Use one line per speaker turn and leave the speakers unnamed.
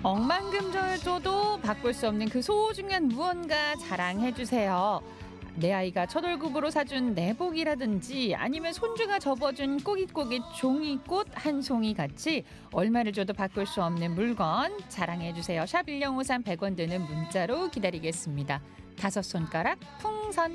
억만금절 줘도 바꿀 수 없는 그 소중한 무언가 자랑해 주세요. 내 아이가 첫 월급으로 사준 내복이라든지 아니면 손주가 접어준 꼬깃꼬깃 종이꽃 한 송이 같이 얼마를 줘도 바꿀 수 없는 물건 자랑해 주세요. 샵 1053 100원 드는 문자로 기다리겠습니다. 다섯 손가락 풍선.